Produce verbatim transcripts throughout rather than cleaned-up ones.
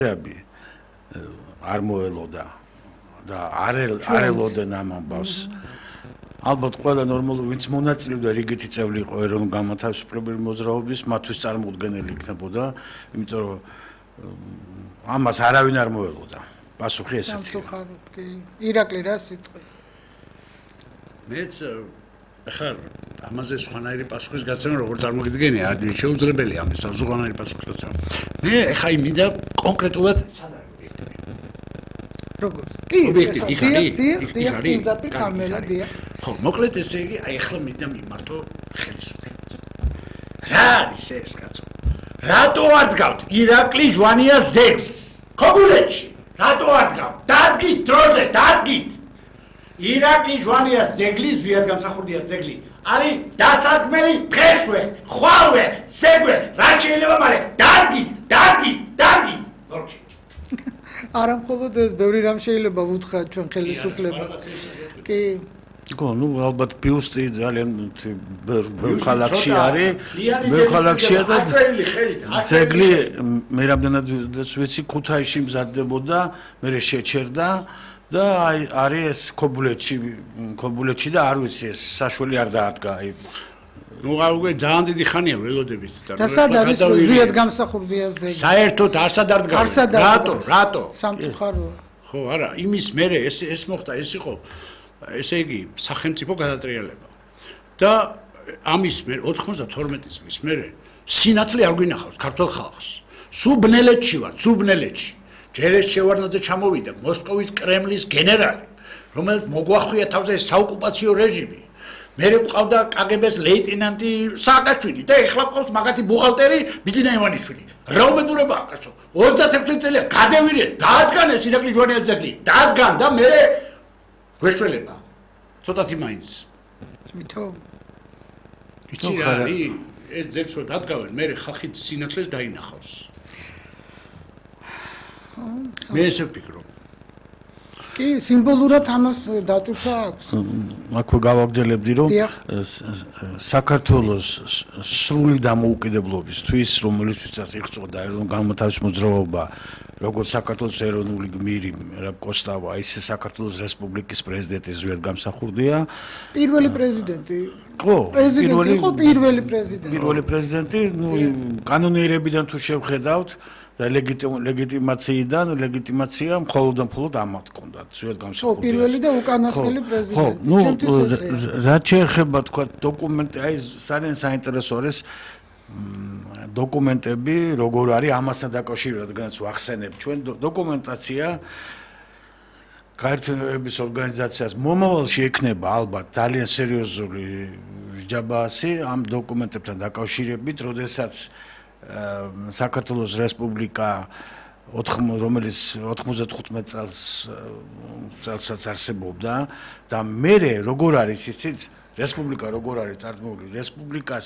არ მოელოდა და არ ელოდნენ ამ ამბავს. ალბათ ყველა ნორმალური ვინც მონაწილეობდა რიგითი წევრი იყო ეროვნული განმათავისუფლებელი მოძრაობის, მათთვის წარმოუდგენელი იქნებოდა, იმიტომ რომ ამას არავინ არ მოელოდა. პასუხი ესეთი. სამწუხაროდ კი. ირაკლი რა სიტყვა? მეც ახლა ამაზე სხვანაირი პასუხის გაცემა როგორ წარმოგიდგენია, შეუძლებელია ამის სხვანაირი პასუხის გაცემა. მე ახლა მინდა კონკრეტულად სად არის ობიექტები? როგორ? კი, ობიექტები იქ არის? იქ არის კამერა დია. ხო, მოკლედ ესე იგი, აი ახლა მინდა მიმართო ხელისუფლებას. რა არის ეს კაცო? რატო არ დგავთ ირაკლი ჟვანიას ძეგლს? ქობულეთში. რატო არ დგავთ? დადგით დროზე, დადგით. ირაკლი ჟვანიას ძეგლი, ზვიად გამსახურდიას ძეგლი არის დასადგმელი დღესვე, ხვალვე, ზეგვე, რა შეიძლება მალე დადგით, დადგით, დადგით. ლორჩი. არა მხოლოდ ეს, ბევრი რამ შეიძლება ვუთხრათ ჩვენ ხელისუფლებას. კი. ხო, ნუ ალბათ ბიუსტი ძალიან ბევრ ქალაქში არის, ბევრ ქალაქშია და ძეგლი მე რამდენადაც ვიცი ქუთაისში მზადდებოდა, მე შეჩერდა და აი არის ეს ქობულეთში, ქობულეთში და არ ვიცი ეს საშველი არ დაადგა აი. ნუ უკვე ძალიან დიდი ხანია ველოდებით და და სად არის ზვიად გამსახურდიას ძეგლი? საერთოდ არსად არ დგას. რატო? რატო? სამწუხაროა. ხო, არა, იმის მერე ეს ეს მოხდა, ეს იყო ესე იგი სახელმწიფო გადატრიალება. და ამის მერე ოთხმოცდათორმეტი წლის მერე სინათლე არ გვინახავს ქართულ ხალხს. სულ ბნელეთში ვარ, სულ ბნელეთში. ჯერეს შევარდნაძე ჩამოვიდა, მოსკოვის კრემლის გენერალი, რომელიც მოგვახვია თავზე საოკუპაციო რეჟიმი. მერე ყავდა კაგებეს ლეიტენანტი სააკაშვილი და ეხლა ყავს მაგათი ბუღალტერი ბიძინა ივანიშვილი. რა უმედურებაა კაცო? ოცდაათექვსი წელია გადევირეთ, დაადგან ეს ირაკლი ჟვანიას ძეგლი. დაადგან და მერე გვეშველება. ცოტათი მაინც. თვითონ იცი რა არის? ეს ძეგლს რო დადგავენ, მერე ხალხი სინათლეს დაინახავს. მე ესე ვფიქრობ. კი, სიმბოლურად ამას დატვირთვა აქვს. აქვე გავაგრძელებდი, რომ საქართველოს სრული დამოუკიდებლობისთვის, რომელიცაც იღვწოდა ეროვნული განმათავისუფლების მოძრაობა, როგორც საქართველოს ეროვნული გმირი რა კოსტავა, ისე საქართველოს რესპუბლიკის პრეზიდენტი ზვიად გამსახურდია. პირველი პრეზიდენტი. ხო, პრეზიდენტი იყო პირველი პრეზიდენტი. პირველი პრეზიდენტი, ნუ კანონიერებიდან თუ შევხედავთ და ლეგიტიმაციიდან, ლეგიტიმაცია მხოლოდ და მხოლოდ ამათ ჰქონდათ, ზვიად გამსახურდიას. ხო, პირველი და უკანასკნელი პრეზიდენტი. ხო, ნუ რაც შეეხება თქვა დოკუმენტი, აი ძალიან საინტერესო არის დოკუმენტები, როგორ არის ამასთან დაკავშირებით, რადგანაც ვახსენებ ჩვენ დოკუმენტაცია გაერთიანების ორგანიზაციას მომავალში ექნება ალბათ ძალიან სერიოზული ჯაბაასი ამ დოკუმენტებთან დაკავშირებით, როდესაც საქართველოს რესპუბლიკა რომელიც ოთხმოცდათხუთმეტ წელს წელსაც არსებობდა და მერე როგორ არის იცით რესპუბლიკა როგორ არის წარმოებული რესპუბლიკას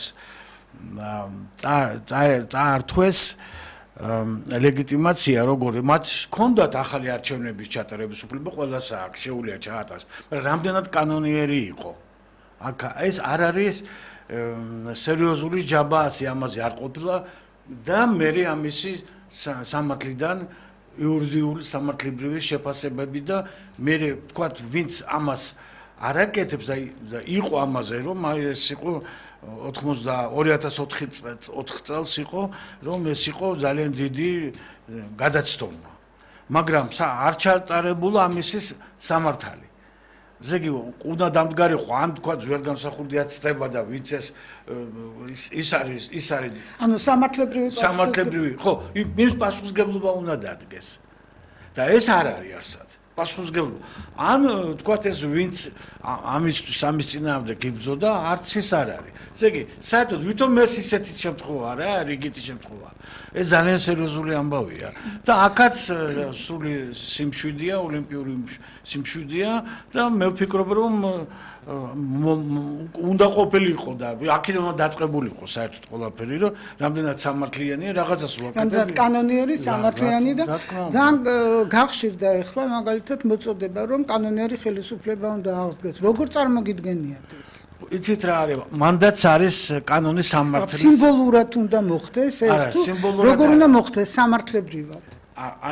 წაართვეს ლეგიტიმაცია როგორ მათ ჰქონდათ ახალი არჩევნების ჩატარების უფლება ყველას აქვს შეუძლია ჩაატაროს მაგრამ რამდენად კანონიერი იყო აქ ეს არ არის სერიოზული ჯაბაასი ამაზე არ ყოფილა და მე ამისი სამართლიდან იურიდიული სამართლებრივი შეფასებები და მე ვთქვათ ვინც ამას არ აკეთებს და იყო ამაზე რომ ეს იყო ოთხმოცდაორი ათას ოთხი წელს იყო რომ ეს იყო ძალიან დიდი გადაცდომა მაგრამ არ ჩატარებულა ამისი სამართალი ზეგი უნდა დამდგარიყო ან თქვა ზვიად გამსახურდია ცდება და ვინც ეს ის არის ის არის ანუ სამართლებრივი სამართლებრივი ხო მის პასუხისგებლობა უნდა დადგეს და ეს არ არის არსად პასუხისგებლობა ან თქვა ეს ვინც ამის ამის წინააღმდეგ იბრძოდა არც ის არ არის ზეგი საერთოდ ვითომ ეს ისეთი შემთხვევა რა რიგითი შემთხვევა ეს ძალიან სერიოზული ამბავია და აქაც სული სიმშვიდეა ოლიმპიური სიმშვიდეა და მე ვფიქრობ რომ უნდა ყოფილიყო და აქედან უნდა დაწყებულიყო საერთოდ ყველაფერი რომ რამდენად სამართლიანია რაღაცას ვაკეთებ რამდენად კანონიერი სამართლიანი და ძალიან გახშირდა ახლა მაგალითად მოწოდება რომ კანონიერი ხელისუფლება უნდა აღსდგეს როგორ წარმოგიდგენიათ ეს იცით რა არის მანდაც არის კანონის სამართლის სიმბოლურად უნდა მოხდეს ეს თუ როგორ უნდა მოხდეს სამართლებრივად